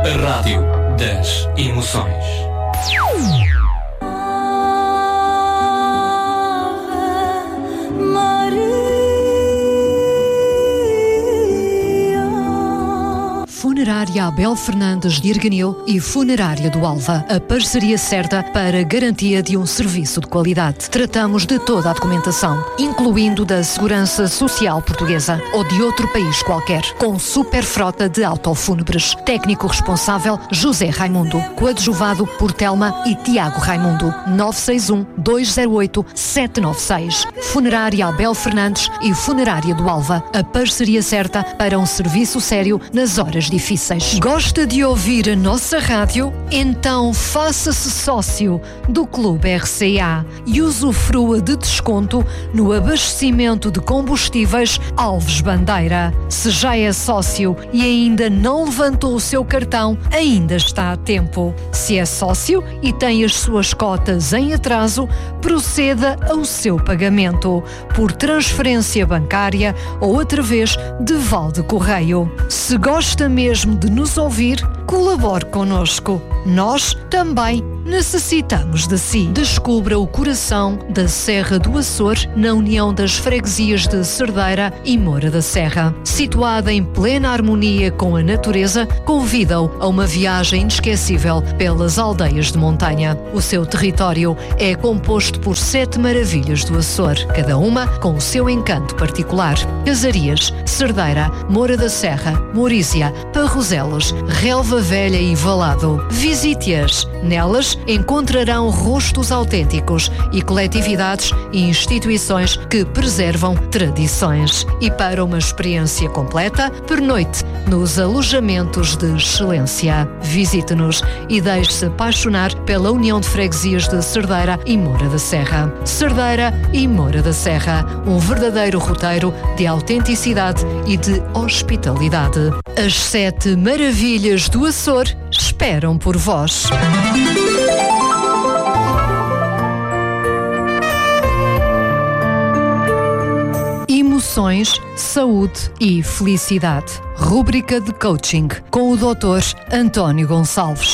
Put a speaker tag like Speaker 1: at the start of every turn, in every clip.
Speaker 1: A rádio das emoções.
Speaker 2: Funerária Abel Fernandes de Erganil e Funerária do Alva. A parceria certa para a garantia de um serviço de qualidade. Tratamos de toda a documentação, incluindo da Segurança Social Portuguesa ou de outro país qualquer, com super frota de autofúnebres. Técnico responsável José Raimundo. Coadjuvado por Telma e Tiago Raimundo. 961-208-796. Funerária Abel Fernandes e Funerária do Alva. A parceria certa para um serviço sério nas horas difíceis. Gosta de ouvir a nossa rádio? Então faça-se sócio do Clube RCA e usufrua de desconto no abastecimento de combustíveis Alves Bandeira. Se já é sócio e ainda não levantou o seu cartão, ainda está a tempo. Se é sócio e tem as suas cotas em atraso, proceda ao seu pagamento por transferência bancária ou através de Valde Correio. Se gosta mesmo de nos ouvir, colabore connosco. Nós também necessitamos de si. Descubra o coração da Serra do Açor na união das freguesias de Cerdeira e Moura da Serra. Situada em plena harmonia com a natureza, convida-o a uma viagem inesquecível pelas aldeias de montanha. O seu território é composto por 7 maravilhas do Açor, cada uma com o seu encanto particular. Casarias, Cerdeira, Moura da Serra, Morísia, Parroselas, Relva Velha e Valado. Visite-as. Nelas encontrarão rostos autênticos e coletividades e instituições que preservam tradições. E para uma experiência completa, pernoite nos alojamentos de excelência. Visite-nos e deixe-se apaixonar pela União de Freguesias de Cerdeira e Moura da Serra. Cerdeira e Moura da Serra, um verdadeiro roteiro de autenticidade e de hospitalidade. As 7 maravilhas do Açor esperam por vós. Emoções, saúde e felicidade. Rúbrica de coaching com o Dr. António Gonçalves.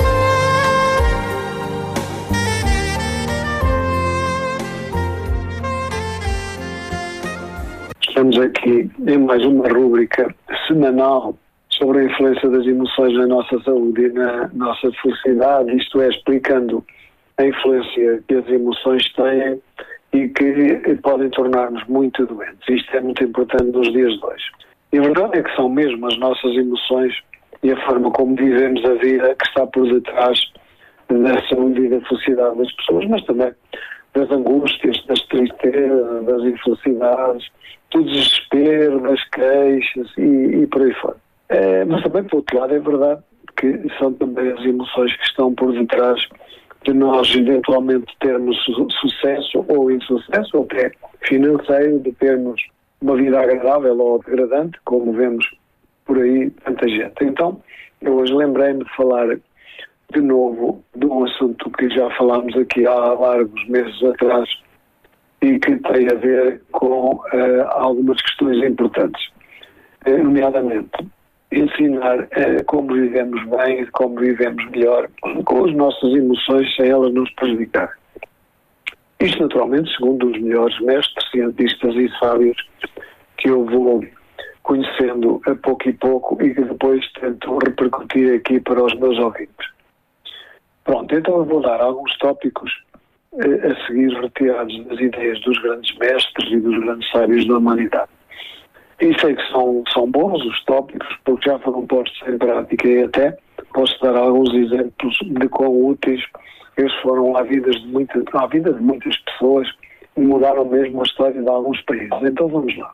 Speaker 3: Estamos aqui em mais uma rúbrica semanal sobre a influência das emoções na nossa saúde e na nossa felicidade, isto é, explicando a influência que as emoções têm e que podem tornar-nos muito doentes. Isto é muito importante nos dias de hoje. E a verdade é que são mesmo as nossas emoções e a forma como vivemos a vida que está por detrás da saúde e da felicidade das pessoas, mas também das angústias, das tristezas, das infelicidades, do desespero, das queixas e por aí fora. Mas também, por outro lado, é verdade que são também as emoções que estão por detrás de nós eventualmente termos sucesso ou insucesso, ou até financeiro, de termos uma vida agradável ou degradante, como vemos por aí tanta gente. Então, eu hoje lembrei-me de falar de novo de um assunto que já falámos aqui há largos meses atrás e que tem a ver com algumas questões importantes, nomeadamente ensinar como vivemos bem e como vivemos melhor com as nossas emoções sem elas nos prejudicar. Isto naturalmente segundo os melhores mestres, cientistas e sábios que eu vou conhecendo a pouco e pouco e que depois tento repercutir aqui para os meus ouvintes. Pronto, então eu vou dar alguns tópicos a seguir retirados das ideias dos grandes mestres e dos grandes sábios da humanidade. E sei que são bons os tópicos, porque já foram postos em prática e até posso dar alguns exemplos de quão úteis eles foram à vida de muitas pessoas e mudaram mesmo a história de alguns países. Então vamos lá.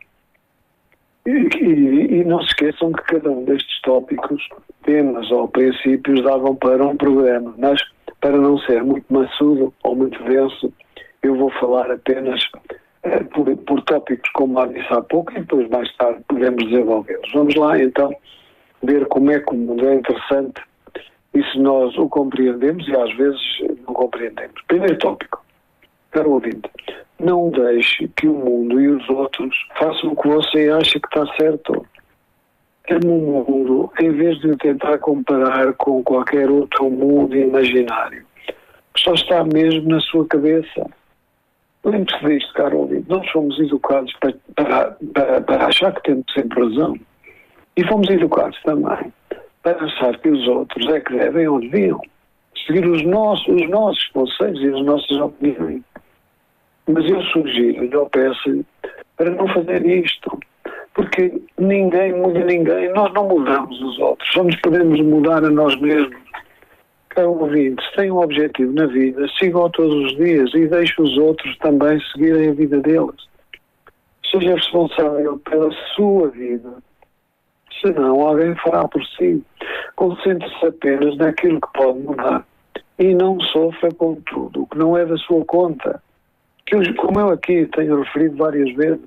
Speaker 3: E não se esqueçam que cada um destes tópicos, temas ou princípios davam para um programa, mas para não ser muito maçudo ou muito denso, eu vou falar apenas por tópicos, como já disse há pouco, e depois mais tarde podemos desenvolvê-los. Vamos lá então ver como é que o mundo é interessante e se nós o compreendemos e às vezes não compreendemos. Primeiro tópico, caro ouvinte, não deixe que o mundo e os outros façam o que você acha que está certo. é um mundo, em vez de o tentar comparar com qualquer outro mundo imaginário, só está mesmo na sua cabeça. Lembre-se disto, caro ouvinte. Nós fomos educados para achar que temos sempre razão. E fomos educados também para achar que os outros é que devem ou deviam seguir os nossos conselhos e as nossas opiniões. Mas eu sugiro, eu peço para não fazer isto. Porque ninguém muda ninguém. Nós não mudamos os outros. Só nos podemos mudar a nós mesmos. Caro ouvinte, se tem um objetivo na vida, sigam-o todos os dias e deixe os outros também seguirem a vida deles. Seja responsável pela sua vida. Senão alguém fará por si. Concentre-se apenas naquilo que pode mudar e não sofra com tudo o que não é da sua conta. Como eu aqui tenho referido várias vezes,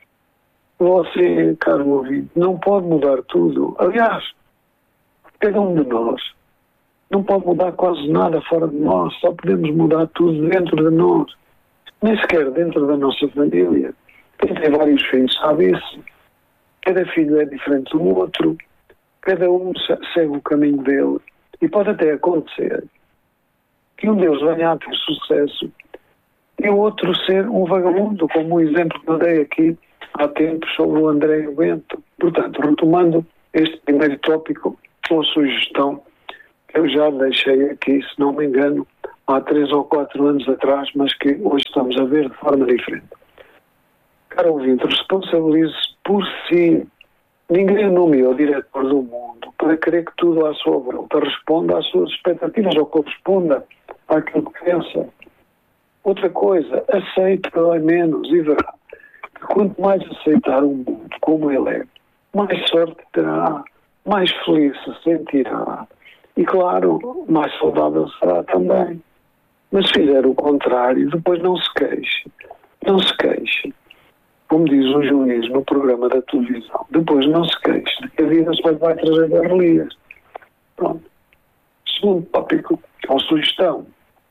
Speaker 3: você, caro ouvinte, não pode mudar tudo. Aliás, cada um de nós não pode mudar quase nada fora de nós. Só podemos mudar tudo dentro de nós. Nem sequer dentro da nossa família. Quem tem vários filhos sabe isso. Cada filho é diferente do outro. Cada um segue o caminho dele. E pode até acontecer que um deles venha a ter sucesso e o outro ser um vagabundo, como o exemplo que eu dei aqui há tempos sobre o André Bento. Portanto, retomando este primeiro tópico, uma sugestão que eu já deixei aqui, se não me engano, há 3 ou 4 anos atrás, mas que hoje estamos a ver de forma diferente. Caro ouvinte, responsabilize-se por si. Ninguém nomeou diretor do mundo para querer que tudo à sua volta responda às suas expectativas ou corresponda àquilo que pensa. Outra coisa, aceite pelo menos e verá que quanto mais aceitar o mundo como ele é, mais sorte terá, mais feliz se sentirá e, claro, mais saudável será também. Mas se fizer o contrário, depois não se queixe. Não se queixe. Como diz o juiz no programa da televisão, depois não se queixe, que a vida só vai trazer garrelias. Pronto. Segundo tópico, ou sugestão.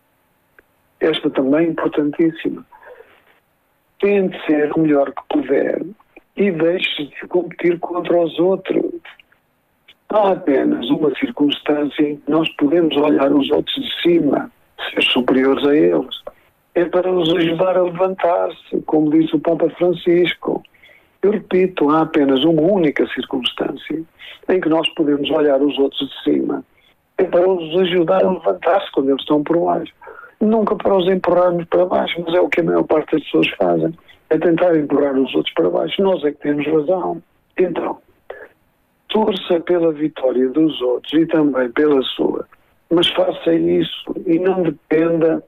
Speaker 3: Esta também é importantíssima. Tente ser o melhor que puder e deixe de competir contra os outros. Há apenas uma circunstância em que nós podemos olhar os outros de cima, ser superiores a eles. É para os ajudar a levantar-se, como disse o Papa Francisco. Eu repito, há apenas uma única circunstância em que nós podemos olhar os outros de cima. É para os ajudar a levantar-se quando eles estão por baixo. Nunca para os empurrarmos para baixo, mas é o que a maior parte das pessoas fazem. É tentar empurrar os outros para baixo. Nós é que temos razão. Então, torça pela vitória dos outros e também pela sua. Mas faça isso e não dependa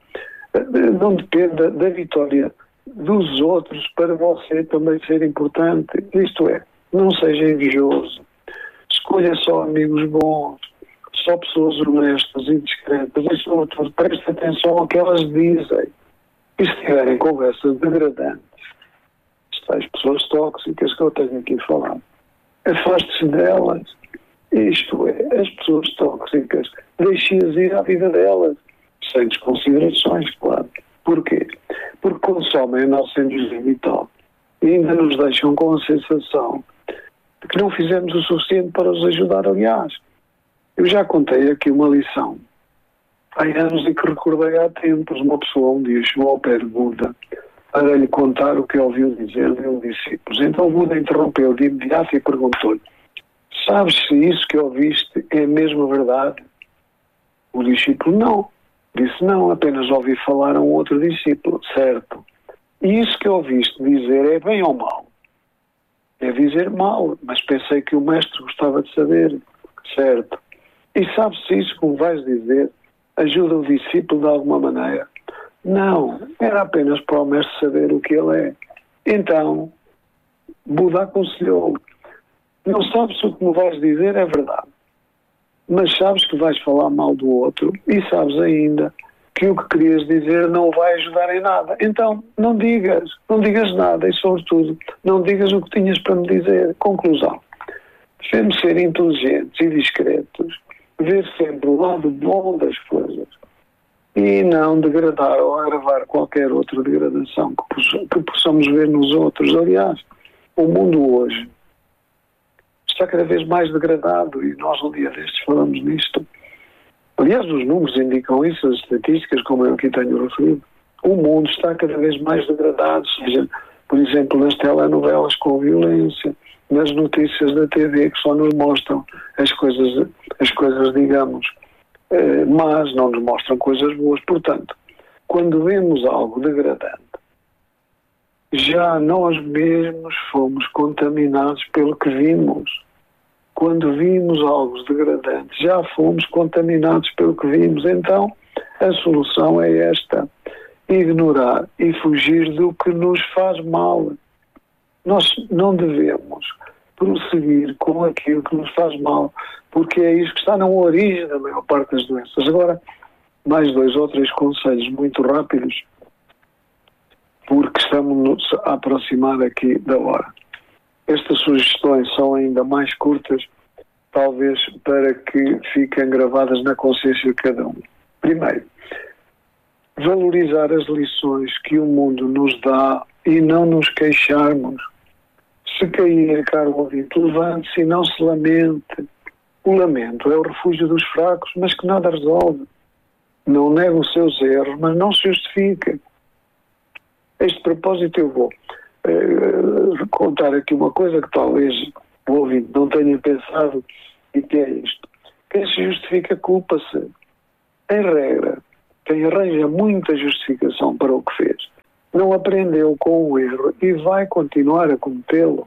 Speaker 3: da vitória dos outros para você também ser importante. Isto é, não seja invejoso. Escolha só amigos bons, só pessoas honestas e discretas e, sobretudo, preste atenção ao que elas dizem. E se tiverem conversas degradantes, estas pessoas tóxicas que eu tenho aqui falado, afaste-se delas. Isto é, as pessoas tóxicas, deixe-as ir à vida delas, sem desconsiderações, claro. Porquê? Porque consomem a nossa energia vital e ainda nos deixam com a sensação de que não fizemos o suficiente para os ajudar. Aliás, eu já contei aqui uma lição há anos e que recordei há tempos. Uma pessoa um dia chegou ao pé de Buda para lhe contar o que ouviu dizer de um discípulo. Então Buda interrompeu de imediato e perguntou-lhe: sabes se isso que ouviste é mesmo verdade? O discípulo não. Disse: não, apenas ouvi falar a um outro discípulo. Certo. E isso que ouviste dizer é bem ou mal? É dizer mal, mas pensei que o mestre gostava de saber. Certo. E sabes se isso que vais dizer ajuda o discípulo de alguma maneira? Não, era apenas para o mestre saber o que ele é. Então, Buda aconselhou: não sabes se o que me vais dizer é verdade, mas sabes que vais falar mal do outro e sabes ainda que o que querias dizer não vai ajudar em nada. Então, não digas nada e, sobretudo, não digas o que tinhas para me dizer. Conclusão: devemos ser inteligentes e discretos, ver sempre o lado bom das coisas e não degradar ou agravar qualquer outra degradação que possamos ver nos outros. Aliás, o mundo hoje está cada vez mais degradado e nós um dia destes falamos nisto. Aliás, os números indicam isso, as estatísticas, como eu aqui tenho referido. O mundo está cada vez mais degradado, seja, por exemplo, nas telenovelas com violência, nas notícias da TV que só nos mostram as coisas digamos, mas não nos mostram coisas boas. Portanto, quando vemos algo degradante, já nós mesmos fomos contaminados pelo que vimos. Quando vimos algo degradante, já fomos contaminados pelo que vimos. Então, a solução é esta: ignorar e fugir do que nos faz mal. Nós não devemos prosseguir com aquilo que nos faz mal, porque é isso que está na origem da maior parte das doenças. Agora, mais 2 ou 3 conselhos muito rápidos, porque estamos a aproximar aqui da hora. Estas sugestões são ainda mais curtas, talvez para que fiquem gravadas na consciência de cada um. Primeiro, valorizar as lições que o mundo nos dá e não nos queixarmos. Se cair, caro ouvinte, levante-se e não se lamente. O lamento é o refúgio dos fracos, mas que nada resolve. Não nega os seus erros, mas não se justifica. A este propósito eu vou contar aqui uma coisa que talvez o ouvinte não tenha pensado, e que é isto. Quem se justifica culpa-se. Em regra, quem arranja muita justificação para o que fez, não aprendeu com o erro e vai continuar a cometê-lo.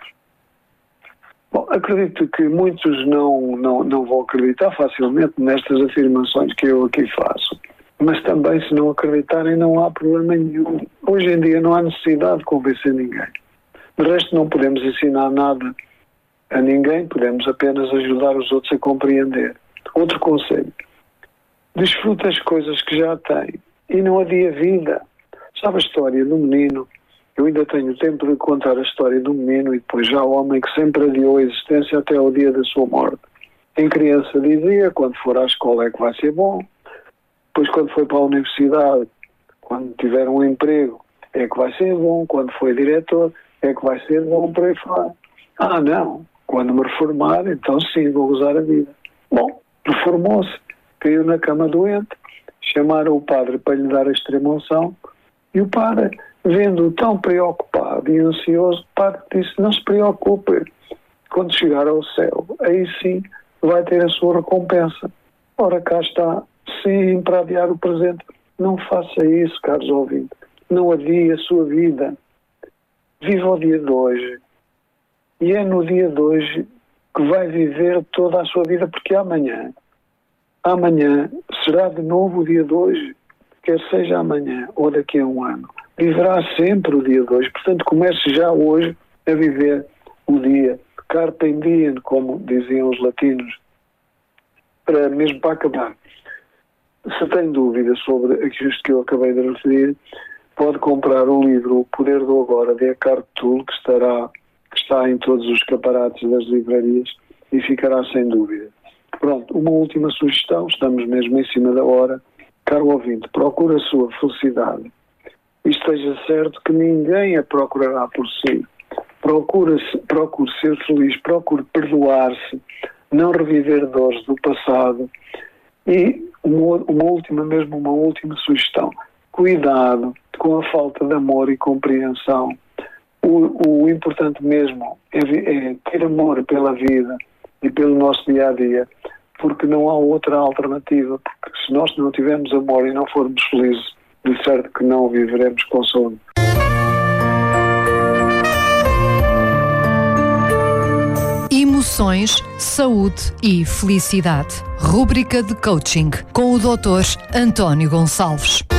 Speaker 3: Bom, acredito que muitos não vão acreditar facilmente nestas afirmações que eu aqui faço. Mas também, se não acreditarem, não há problema nenhum. Hoje em dia não há necessidade de convencer ninguém. De resto, não podemos ensinar nada a ninguém, podemos apenas ajudar os outros a compreender. Outro conselho: desfruta as coisas que já tem e não adie a vida. Sabe a história do menino? Eu ainda tenho tempo de contar a história do menino e depois já o homem que sempre adiou a existência até ao dia da sua morte. Em criança dizia: quando for à escola é que vai ser bom. Depois, quando foi para a universidade, quando tiver um emprego, é que vai ser bom. Quando foi diretor, é que vai ser bom, por aí fora. Ah, não. Quando me reformar, então sim, vou gozar a vida. Bom, reformou-se, caiu na cama doente, chamaram o padre para lhe dar a extrema-unção, e o padre, vendo-o tão preocupado e ansioso, o padre disse: não se preocupe, quando chegar ao céu, aí sim vai ter a sua recompensa. Ora, cá está. Sim, para adiar o presente. Não faça isso, caros ouvintes. Não adie a sua vida. Viva o dia de hoje. E é no dia de hoje que vai viver toda a sua vida, porque amanhã será de novo o dia de hoje, quer seja amanhã ou daqui a um ano. Viverá sempre o dia de hoje. Portanto, comece já hoje a viver o dia. Carpe diem, como diziam os latinos, mesmo para acabar. Se tem dúvidas sobre aquilo que eu acabei de referir, pode comprar o livro O Poder do Agora, de Eckhart Tolle, que está em todos os escaparates das livrarias e ficará sem dúvida. Pronto, uma última sugestão, estamos mesmo em cima da hora. Caro ouvinte, procure a sua felicidade. E esteja certo que ninguém a procurará por si. Procure ser feliz, procure perdoar-se, não reviver dores do passado. E uma última sugestão: cuidado com a falta de amor e compreensão. O importante mesmo é ter amor pela vida e pelo nosso dia-a-dia, porque não há outra alternativa. Porque se nós não tivermos amor e não formos felizes, de certo que não viveremos com saúde.
Speaker 2: Emoções, saúde e felicidade. Rúbrica de coaching com o Dr. António Gonçalves.